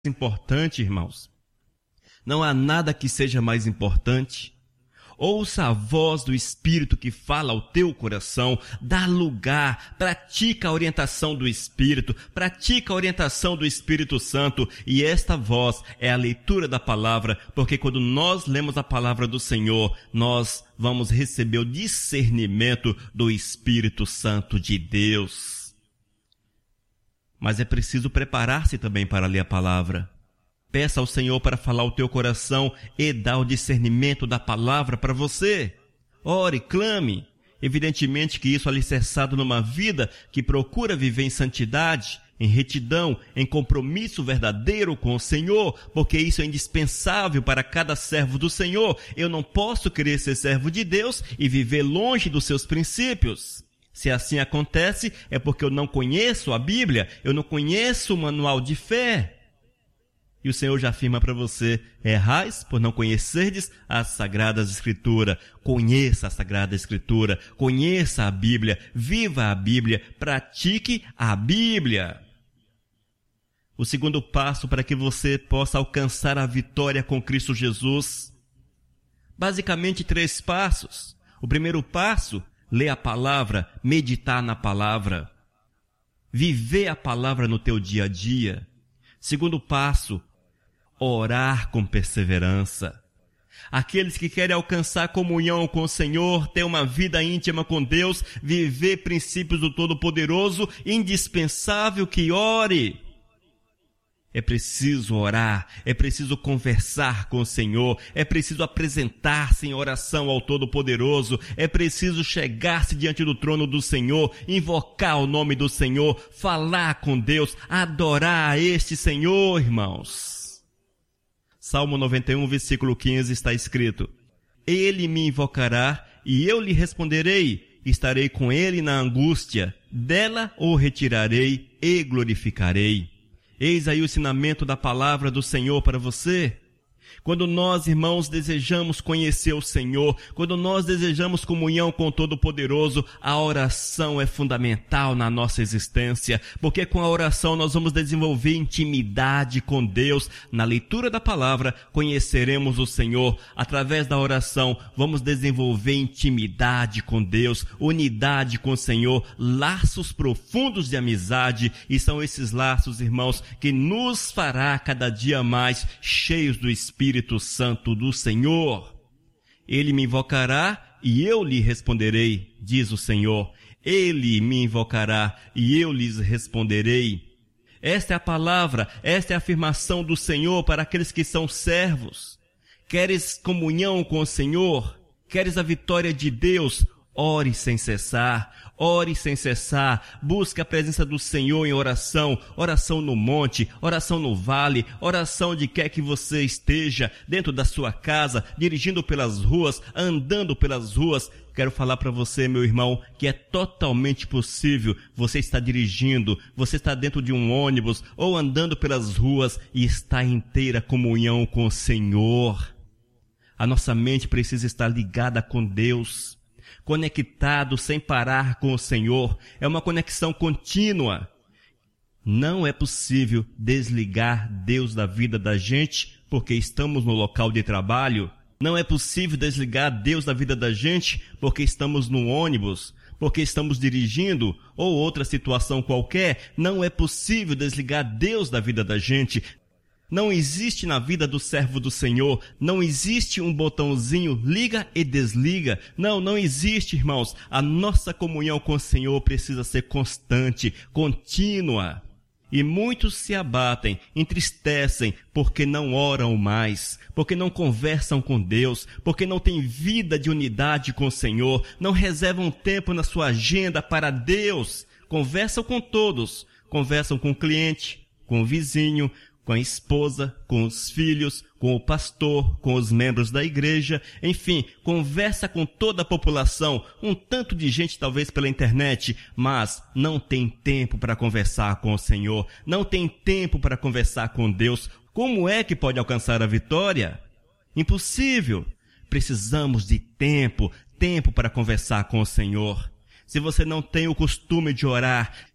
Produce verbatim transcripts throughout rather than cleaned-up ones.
importante, irmãos. Não há nada que seja mais importante. Ouça a voz do Espírito que fala ao teu coração, dá lugar, pratica a orientação do Espírito, pratica a orientação do Espírito Santo, e esta voz é a leitura da palavra, porque quando nós lemos a palavra do Senhor, nós vamos receber o discernimento do Espírito Santo de Deus. Mas é preciso preparar-se também para ler a palavra. Peça ao Senhor para falar ao teu coração e dar o discernimento da palavra para você. Ore, clame. Evidentemente que isso é alicerçado numa vida que procura viver em santidade, em retidão, em compromisso verdadeiro com o Senhor, porque isso é indispensável para cada servo do Senhor. Eu não posso querer ser servo de Deus e viver longe dos seus princípios. Se assim acontece, é porque eu não conheço a Bíblia, eu não conheço o manual de fé. E o Senhor já afirma para você: errais por não conhecerdes as Sagradas Escrituras. Conheça a Sagrada Escritura, conheça a Bíblia, viva a Bíblia, pratique a Bíblia. O segundo passo para que você possa alcançar a vitória com Cristo Jesus. Basicamente três passos. O primeiro passo, ler a palavra, meditar na palavra. Viver a palavra no teu dia a dia. Segundo passo, orar com perseverança. Aqueles que querem alcançar comunhão com o Senhor, ter uma vida íntima com Deus, viver princípios do Todo-Poderoso, indispensável que ore. É preciso orar, é preciso conversar com o Senhor, é preciso apresentar-se em oração ao Todo-Poderoso, é preciso chegar-se diante do trono do Senhor, invocar o nome do Senhor, falar com Deus, adorar a este Senhor, irmãos. Salmo noventa e um, versículo quinze, está escrito: Ele me invocará e eu lhe responderei, estarei com ele na angústia, dela o retirarei e glorificarei. Eis aí o ensinamento da palavra do Senhor para você. Quando nós, irmãos, desejamos conhecer o Senhor, quando nós desejamos comunhão com o Todo-Poderoso, a oração é fundamental na nossa existência, porque com a oração nós vamos desenvolver intimidade com Deus. Na leitura da palavra, conheceremos o Senhor. Através da oração, vamos desenvolver intimidade com Deus, unidade com o Senhor, laços profundos de amizade, e são esses laços, irmãos, que nos fará cada dia mais cheios do Espírito Espírito Santo do Senhor. Ele me invocará e eu lhe responderei, diz o Senhor. Ele me invocará e eu lhes responderei. Esta é a palavra, esta é a afirmação do Senhor para aqueles que são servos. Queres comunhão com o Senhor? Queres a vitória de Deus? Ore sem cessar, ore sem cessar, busque a presença do Senhor em oração, oração no monte, oração no vale, oração de quer que você esteja, dentro da sua casa, dirigindo pelas ruas, andando pelas ruas. Quero falar para você, meu irmão, que é totalmente possível você estar dirigindo, você está dentro de um ônibus ou andando pelas ruas e estar em inteira comunhão com o Senhor. A nossa mente precisa estar ligada com Deus, conectado sem parar com o Senhor. É uma conexão contínua. Não é possível desligar Deus da vida da gente porque estamos no local de trabalho. Não é possível desligar Deus da vida da gente porque estamos no ônibus, porque estamos dirigindo ou outra situação qualquer. Não é possível desligar Deus da vida da gente. Não existe na vida do servo do Senhor, não existe um botãozinho liga e desliga. Não, não existe, irmãos. A nossa comunhão com o Senhor precisa ser constante, contínua. E muitos se abatem, entristecem, porque não oram mais, porque não conversam com Deus, porque não têm vida de unidade com o Senhor, não reservam tempo na sua agenda para Deus. Conversam com todos, conversam com o cliente, com o vizinho, com a esposa, com os filhos, com o pastor, com os membros da igreja, enfim, conversa com toda a população, um tanto de gente talvez pela internet, mas não tem tempo para conversar com o Senhor, não tem tempo para conversar com Deus. Como é que pode alcançar a vitória? Impossível. Precisamos de tempo, tempo para conversar com o Senhor. Se você não tem o costume de orar,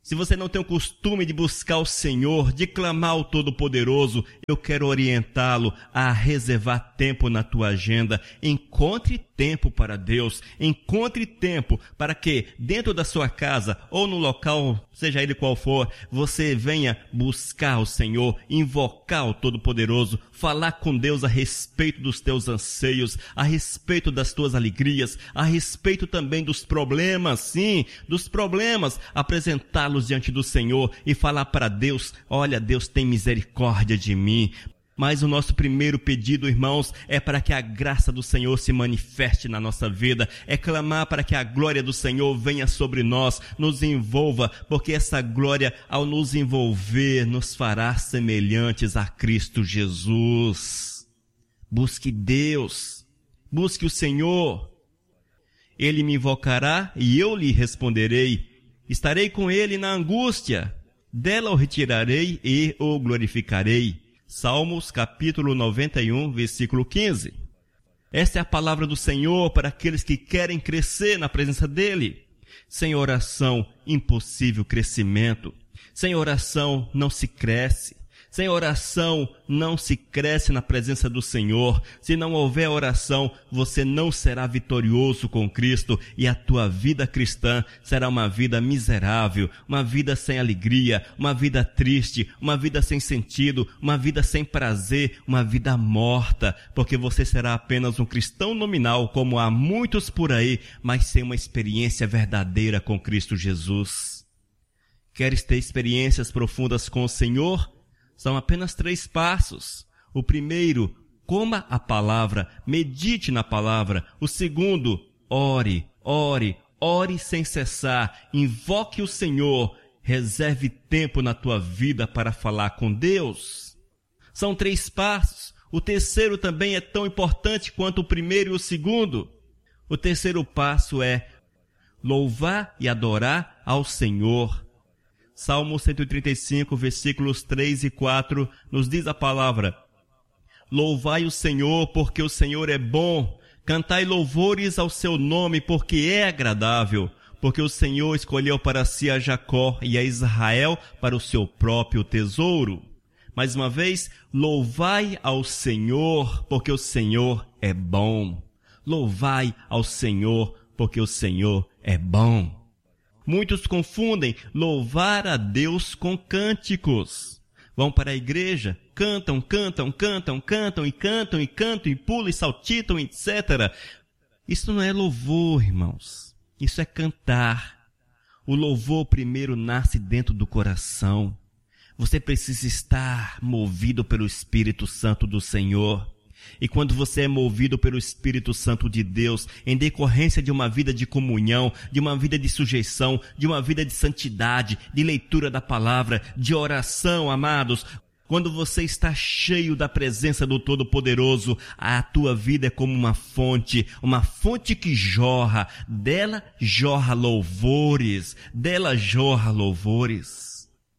se você não tem o costume de buscar o Senhor, de clamar ao Todo-Poderoso, eu quero orientá-lo a reservar tempo na tua agenda. Encontre tempo para Deus, encontre tempo para que dentro da sua casa ou no local, seja ele qual for, você venha buscar o Senhor, invocar o Todo-Poderoso, falar com Deus a respeito dos teus anseios, a respeito das tuas alegrias, a respeito também dos problemas, sim, dos problemas, apresentá-los diante do Senhor e falar para Deus: olha, Deus tem misericórdia de mim. Mas o nosso primeiro pedido, irmãos, é para que a graça do Senhor se manifeste na nossa vida, é clamar para que a glória do Senhor venha sobre nós, nos envolva, porque essa glória, ao nos envolver, nos fará semelhantes a Cristo Jesus. Busque Deus, busque o Senhor. Ele me invocará e eu lhe responderei. Estarei com ele na angústia, dela o retirarei e o glorificarei. Salmos capítulo noventa e um, versículo quinze. Esta é a palavra do Senhor para aqueles que querem crescer na presença dele. Sem oração, impossível crescimento. Sem oração, não se cresce. Sem oração, não se cresce na presença do Senhor. Se não houver oração, você não será vitorioso com Cristo e a tua vida cristã será uma vida miserável, uma vida sem alegria, uma vida triste, uma vida sem sentido, uma vida sem prazer, uma vida morta, porque você será apenas um cristão nominal, como há muitos por aí, mas sem uma experiência verdadeira com Cristo Jesus. Queres ter experiências profundas com o Senhor? São apenas três passos. O primeiro, coma a palavra, medite na palavra. O segundo, ore, ore, ore sem cessar. Invoque o Senhor. Reserve tempo na tua vida para falar com Deus. São três passos. O terceiro também é tão importante quanto o primeiro e o segundo. O terceiro passo é louvar e adorar ao Senhor. Salmo cento e trinta e cinco, versículos três e quatro, nos diz a palavra: louvai o Senhor, porque o Senhor é bom. Cantai louvores ao seu nome, porque é agradável. Porque o Senhor escolheu para si a Jacó e a Israel para o seu próprio tesouro. Mais uma vez, louvai ao Senhor, porque o Senhor é bom. Louvai ao Senhor, porque o Senhor é bom. Muitos confundem louvar a Deus com cânticos. Vão para a igreja, cantam, cantam, cantam, cantam e cantam e cantam e pulam e saltitam, etcétera. Isso não é louvor, irmãos. Isso é cantar. O louvor primeiro nasce dentro do coração. Você precisa estar movido pelo Espírito Santo do Senhor. E quando você é movido pelo Espírito Santo de Deus, em decorrência de uma vida de comunhão, de uma vida de sujeição, de uma vida de santidade, de leitura da palavra, de oração, amados, quando você está cheio da presença do Todo-Poderoso, a tua vida é como uma fonte, uma fonte que jorra, dela jorra louvores, dela jorra louvores.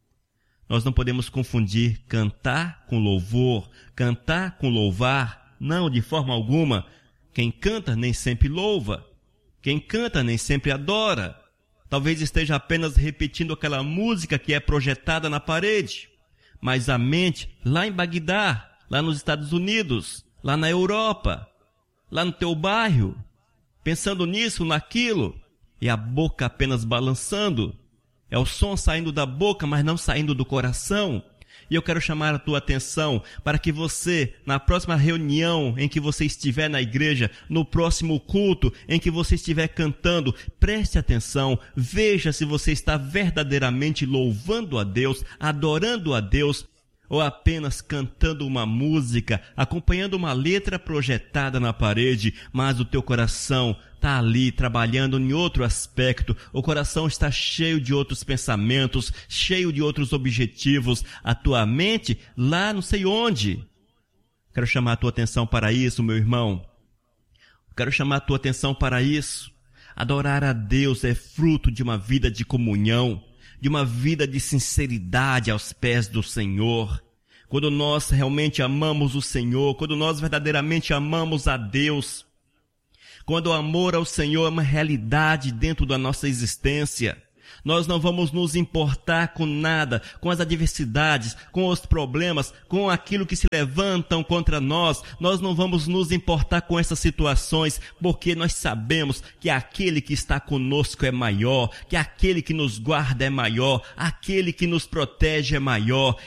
Nós não podemos confundir cantar com louvor, cantar com louvar. Não, de forma alguma. Quem canta nem sempre louva. Quem canta nem sempre adora. Talvez esteja apenas repetindo aquela música que é projetada na parede. Mas a mente, lá em Bagdá, lá nos Estados Unidos, lá na Europa, lá no teu bairro, pensando nisso, naquilo, e a boca apenas balançando. É o som saindo da boca, mas não saindo do coração. E eu quero chamar a tua atenção para que você, na próxima reunião em que você estiver na igreja, no próximo culto em que você estiver cantando, preste atenção, veja se você está verdadeiramente louvando a Deus, adorando a Deus, ou apenas cantando uma música, acompanhando uma letra projetada na parede, mas o teu coração está ali trabalhando em outro aspecto, o coração está cheio de outros pensamentos, cheio de outros objetivos, a tua mente lá não sei onde. Quero chamar a tua atenção para isso, meu irmão. Quero chamar a tua atenção para isso. Adorar a Deus é fruto de uma vida de comunhão, de uma vida de sinceridade aos pés do Senhor. Quando nós realmente amamos o Senhor, quando nós verdadeiramente amamos a Deus, quando o amor ao Senhor é uma realidade dentro da nossa existência, Nós não vamos nos importar com nada, com as adversidades, com os problemas, com aquilo que se levantam contra nós. Nós não vamos nos importar com essas situações, porque nós sabemos que aquele que está conosco é maior, que aquele que nos guarda é maior, aquele que nos protege é maior.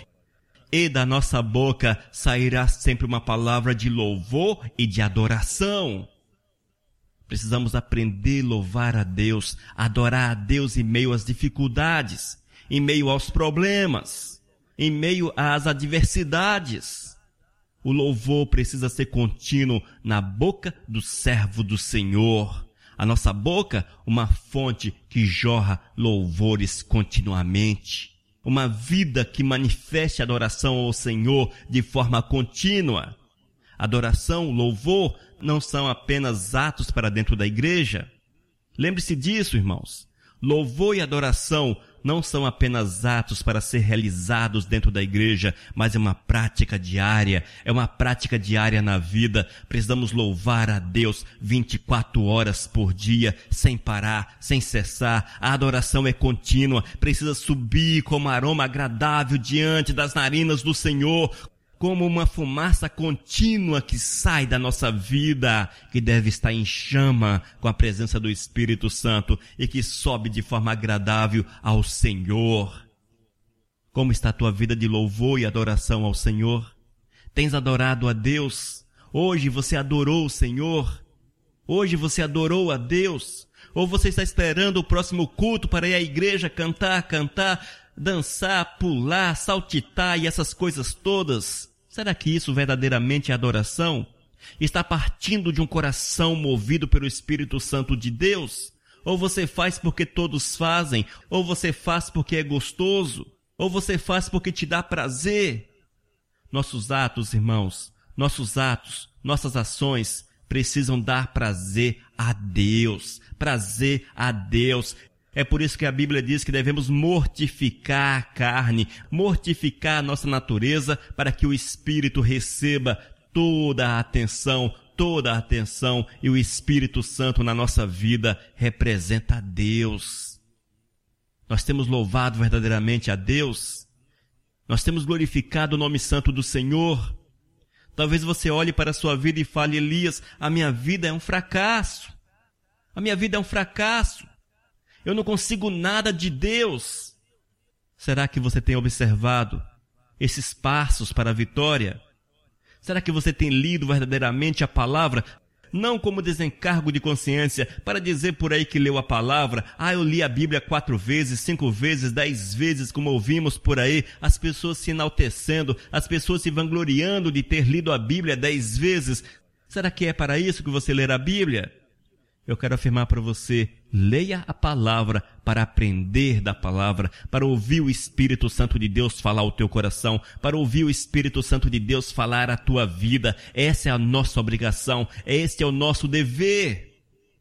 E da nossa boca sairá sempre uma palavra de louvor e de adoração. Precisamos aprender a louvar a Deus, adorar a Deus em meio às dificuldades, em meio aos problemas, em meio às adversidades. O louvor precisa ser contínuo na boca do servo do Senhor. A nossa boca, uma fonte que jorra louvores continuamente. Uma vida que manifeste adoração ao Senhor de forma contínua. Adoração, louvor, não são apenas atos para dentro da igreja. Lembre-se disso, irmãos. Louvor e adoração não são apenas atos para ser realizados dentro da igreja, mas é uma prática diária, é uma prática diária na vida. Precisamos louvar a Deus vinte e quatro horas por dia, sem parar, sem cessar. A adoração é contínua, precisa subir como aroma agradável diante das narinas do Senhor, como uma fumaça contínua que sai da nossa vida, que deve estar em chama com a presença do Espírito Santo e que sobe de forma agradável ao Senhor. Como está a tua vida de louvor e adoração ao Senhor? Tens adorado a Deus? Hoje você adorou o Senhor? Hoje você adorou a Deus? Ou você está esperando o próximo culto para ir à igreja cantar, cantar, dançar, pular, saltitar e essas coisas todas? Será que isso verdadeiramente é adoração? Está partindo de um coração movido pelo Espírito Santo de Deus? Ou você faz porque todos fazem? Ou você faz porque é gostoso? Ou você faz porque te dá prazer? Nossos atos, irmãos, nossos atos, nossas ações precisam dar prazer a Deus. Prazer a Deus. É por isso que a Bíblia diz que devemos mortificar a carne, mortificar a nossa natureza para que o Espírito receba toda a atenção, toda a atenção, e o Espírito Santo na nossa vida representa a Deus. Nós temos louvado verdadeiramente a Deus, nós temos glorificado o nome santo do Senhor. Talvez você olhe para a sua vida e fale: Elias, a minha vida é um fracasso, a minha vida é um fracasso. Eu não consigo nada de Deus. Será que você tem observado esses passos para a vitória? Será que você tem lido verdadeiramente a palavra? Não como desencargo de consciência, para dizer por aí que leu a palavra. Ah, eu li a Bíblia quatro vezes, cinco vezes, dez vezes, como ouvimos por aí. As pessoas se enaltecendo, as pessoas se vangloriando de ter lido a Bíblia dez vezes. Será que é para isso que você ler a Bíblia? Eu quero afirmar para você: leia a palavra para aprender da palavra, para ouvir o Espírito Santo de Deus falar ao teu coração, para ouvir o Espírito Santo de Deus falar à tua vida. Essa é a nossa obrigação, este é o nosso dever.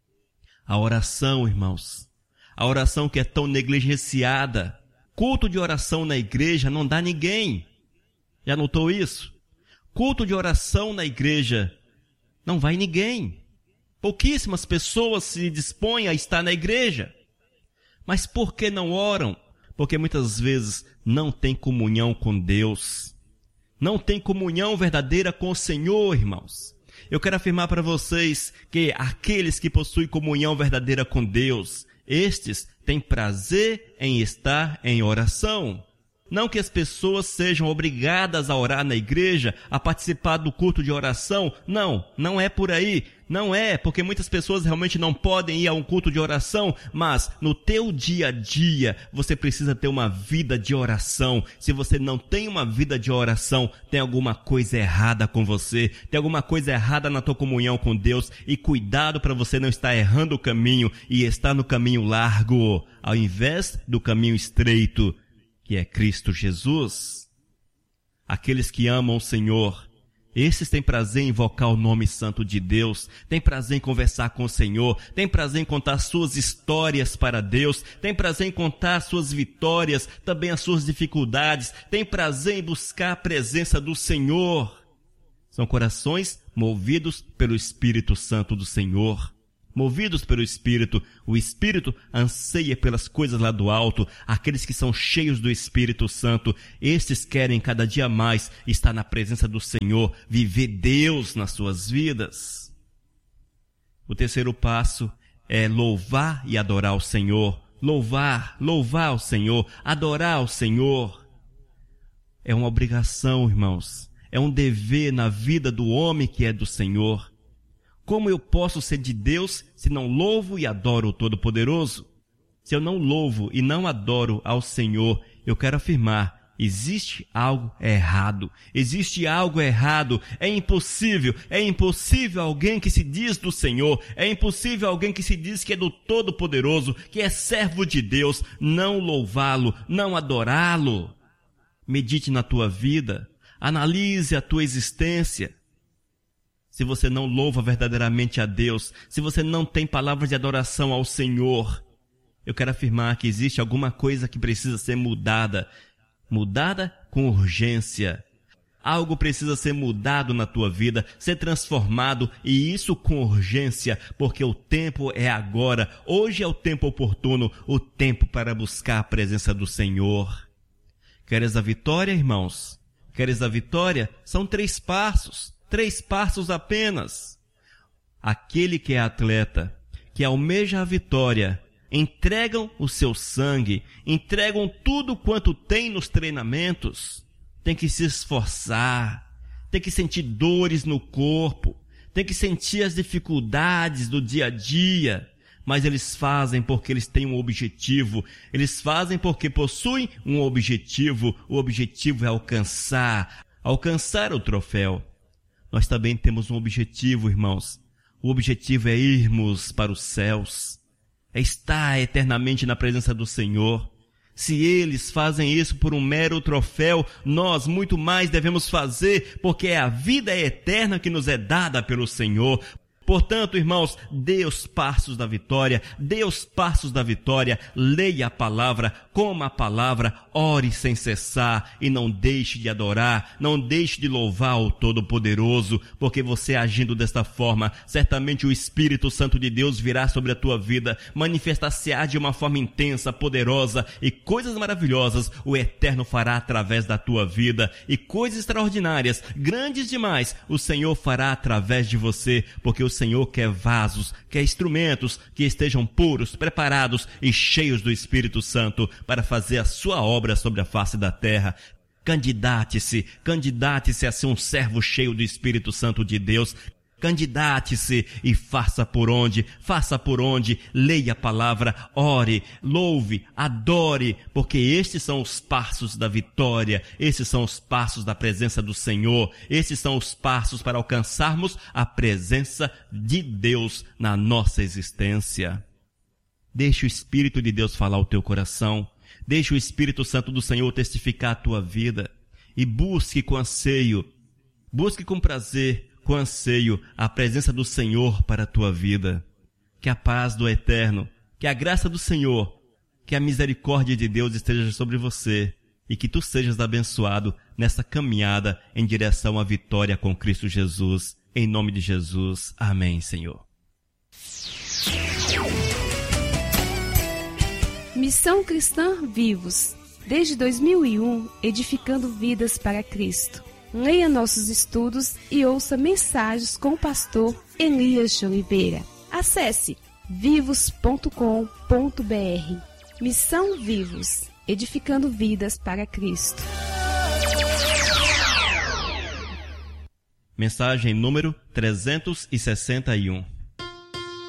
A oração, irmãos, a oração que é tão negligenciada. Culto de oração na igreja não dá ninguém. Já notou isso? Culto de oração na igreja não vai ninguém. Pouquíssimas pessoas se dispõem a estar na igreja. Mas por que não oram? Porque muitas vezes não tem comunhão com Deus. Não tem comunhão verdadeira com o Senhor, irmãos. Eu quero afirmar para vocês que aqueles que possuem comunhão verdadeira com Deus, estes têm prazer em estar em oração. Não que as pessoas sejam obrigadas a orar na igreja, a participar do culto de oração. Não, não é por aí. Não é, porque muitas pessoas realmente não podem ir a um culto de oração, mas no teu dia a dia você precisa ter uma vida de oração. Se você não tem uma vida de oração, tem alguma coisa errada com você, tem alguma coisa errada na tua comunhão com Deus, e cuidado para você não estar errando o caminho e estar no caminho largo, ao invés do caminho estreito, que é Cristo Jesus. Aqueles que amam o Senhor, esses têm prazer em invocar o nome santo de Deus, têm prazer em conversar com o Senhor, têm prazer em contar suas histórias para Deus, têm prazer em contar suas vitórias, também as suas dificuldades, têm prazer em buscar a presença do Senhor. São corações movidos pelo Espírito Santo do Senhor, movidos pelo Espírito. O Espírito anseia pelas coisas lá do alto. Aqueles que são cheios do Espírito Santo, estes querem cada dia mais estar na presença do Senhor, viver Deus nas suas vidas. O terceiro passo é louvar e adorar o Senhor. Louvar, louvar o Senhor, adorar o Senhor. É uma obrigação, irmãos. É um dever na vida do homem que é do Senhor. Como eu posso ser de Deus se não louvo e adoro o Todo-Poderoso? Se eu não louvo e não adoro ao Senhor, eu quero afirmar, existe algo errado. Existe algo errado. É impossível, é impossível alguém que se diz do Senhor, é impossível alguém que se diz que é do Todo-Poderoso, que é servo de Deus, não louvá-lo, não adorá-lo. Medite na tua vida, analise a tua existência. Se você não louva verdadeiramente a Deus, se você não tem palavras de adoração ao Senhor, eu quero afirmar que existe alguma coisa que precisa ser mudada. Mudada com urgência. Algo precisa ser mudado na tua vida, ser transformado, e isso com urgência, porque o tempo é agora. Hoje é o tempo oportuno, o tempo para buscar a presença do Senhor. Queres a vitória, irmãos? Queres a vitória? São três passos, três passos apenas. Aquele que é atleta, que almeja a vitória, entregam o seu sangue, entregam tudo quanto tem nos treinamentos. Tem que se esforçar, tem que sentir dores no corpo, tem que sentir as dificuldades do dia a dia, mas eles fazem porque eles têm um objetivo, eles fazem porque possuem um objetivo. O objetivo é alcançar, alcançar o troféu. Nós também temos um objetivo, irmãos. O objetivo é irmos para os céus. É estar eternamente na presença do Senhor. Se eles fazem isso por um mero troféu, nós muito mais devemos fazer, porque é a vida eterna que nos é dada pelo Senhor. Portanto, irmãos, dê os passos da vitória, dê os passos da vitória, leia a palavra, coma a palavra, ore sem cessar e não deixe de adorar, não deixe de louvar o Todo-Poderoso, porque você agindo desta forma, certamente o Espírito Santo de Deus virá sobre a tua vida, manifestar-se-á de uma forma intensa, poderosa, e coisas maravilhosas o Eterno fará através da tua vida, e coisas extraordinárias, grandes demais, o Senhor fará através de você, porque o Senhor quer vasos, quer instrumentos que estejam puros, preparados e cheios do Espírito Santo para fazer a sua obra sobre a face da terra. Candidate-se, candidate-se a ser um servo cheio do Espírito Santo de Deus. Candidate-se e faça por onde, faça por onde, leia a palavra, ore, louve, adore, porque estes são os passos da vitória, estes são os passos da presença do Senhor, estes são os passos para alcançarmos a presença de Deus na nossa existência. Deixe o Espírito de Deus falar ao teu coração, deixe o Espírito Santo do Senhor testificar a tua vida e busque com anseio, busque com prazer, com anseio, a presença do Senhor para a tua vida. Que a paz do Eterno, que a graça do Senhor, que a misericórdia de Deus esteja sobre você e que tu sejas abençoado nessa caminhada em direção à vitória com Cristo Jesus. Em nome de Jesus. Amém, Senhor. Missão Cristã Vivos. Desde dois mil e um, edificando vidas para Cristo. Leia nossos estudos e ouça mensagens com o pastor Elias de Oliveira. Acesse vivos ponto com ponto br. Missão Vivos, edificando vidas para Cristo. Mensagem número trezentos e sessenta e um.